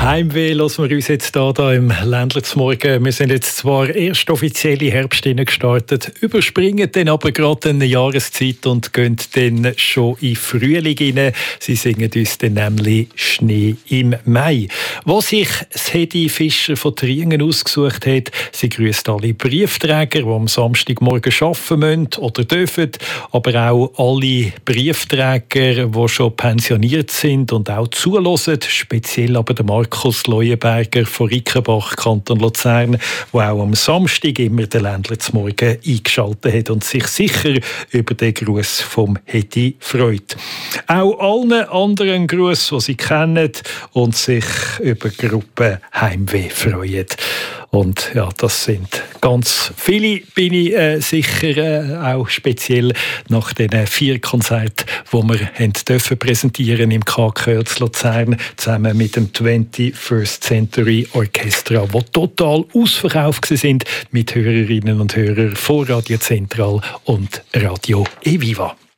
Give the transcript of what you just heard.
Heimweh lassen wir uns jetzt hier im Ländler zum Morgen. Wir sind jetzt zwar erst offiziell in Herbst gestartet, überspringen dann aber gerade eine Jahreszeit und gehen dann schon in Frühling rein. Sie singen uns dann nämlich «Schnee im Mai». Was sich das Hedi Fischer von Triengen ausgesucht hat, sie grüßt alle Briefträger, die am Samstagmorgen arbeiten müssen oder dürfen, aber auch alle Briefträger, die schon pensioniert sind und auch zuhören, speziell aber der Markus Leuenberger von Rickenbach, Kanton Luzern, der auch am Samstag immer den Ländler zum Morgen eingeschaltet hat und sich sicher über den Gruß vom Hedi freut. Auch allen anderen Gruß, die sie kennen und sich über die Gruppe Heimweh freuen. Und ja, das sind ganz viele, bin ich sicher, auch speziell nach den 4 Konzerten, die wir dürfen präsentieren im KK zu Luzern, zusammen mit dem 21st Century Orchestra, die total ausverkauft sind mit Hörerinnen und Hörern von Radio Zentral und Radio Eviva.